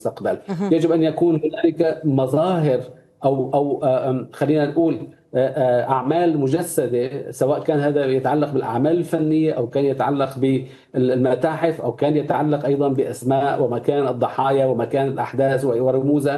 المستقبل. مهم. يجب أن يكون هنالك مظاهر أو خلينا نقول أعمال مجسدة، سواء كان هذا يتعلق بالأعمال الفنية أو كان يتعلق بالمتاحف أو كان يتعلق أيضا بأسماء ومكان الضحايا ومكان الأحداث ورموزها.